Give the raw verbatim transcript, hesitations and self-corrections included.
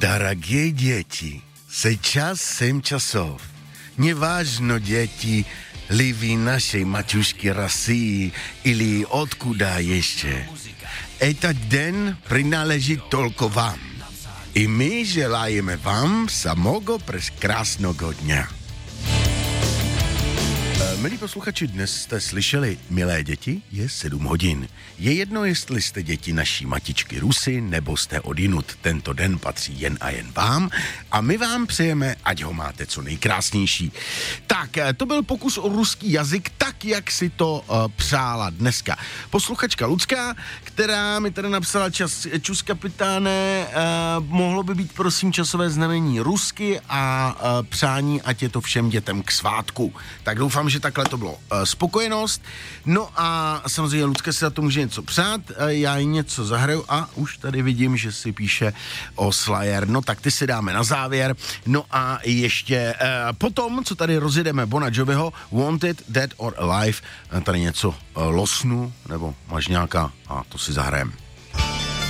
Дорогие дети, сейчас семь часов. Неважно, дети, ли вы нашей матушки России или откуда еще. Этот день принадлежит только вам. И my želajeme vám samého prekrásného dňa. Milí posluchači, dnes jste slyšeli, milé děti, je sedm hodin. Je jedno, jestli jste děti naší matičky Rusy, nebo jste odinut. Tento den patří jen a jen vám a my vám přejeme, ať ho máte co nejkrásnější. Tak, to byl pokus o ruský jazyk, tak, jak si to uh, přála dneska posluchačka Lucka, která mi tady napsala čas, čus kapitáne, uh, mohlo by být prosím časové znamení rusky a uh, přání, ať je to všem dětem k svátku. Tak doufám, že takhle to bylo uh, spokojenost. No a samozřejmě Lucka si za to může něco přát, uh, já jí něco zahraju a už tady vidím, že si píše o Slayer. No tak ty si dáme na závěr. No a ještě uh, potom, co tady rozjedeme Bona Joviho, Wanted, Dead or Alive, uh, tady něco uh, losnu, nebo máš nějaká a to si zahrajeme.